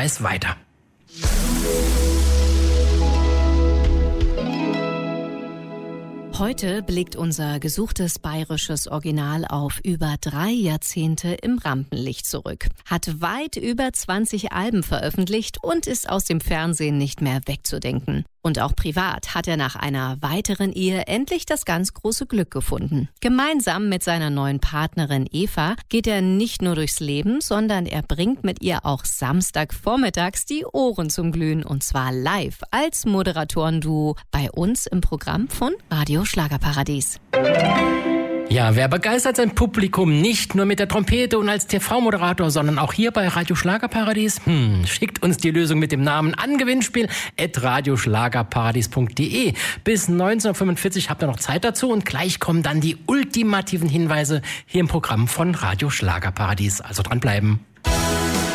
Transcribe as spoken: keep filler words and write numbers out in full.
weiß weiter. Heute blickt unser gesuchtes bayerisches Original auf über drei Jahrzehnte im Rampenlicht zurück, hat weit über zwanzig Alben veröffentlicht und ist aus dem Fernsehen nicht mehr wegzudenken. Und auch privat hat er nach einer weiteren Ehe endlich das ganz große Glück gefunden. Gemeinsam mit seiner neuen Partnerin Eva geht er nicht nur durchs Leben, sondern er bringt mit ihr auch Samstagvormittags die Ohren zum Glühen, und zwar live als Moderatorenduo bei uns im Programm von Radio Schlagerparadies. Ja, wer begeistert sein Publikum nicht nur mit der Trompete und als T V-Moderator, sondern auch hier bei Radio Schlagerparadies? Hm, schickt uns die Lösung mit dem Namen an gewinnspiel at radioschlagerparadies punkt de. Bis neunzehn Uhr fünfundvierzig habt ihr noch Zeit dazu und gleich kommen dann die ultimativen Hinweise hier im Programm von Radio Schlagerparadies. Also dranbleiben.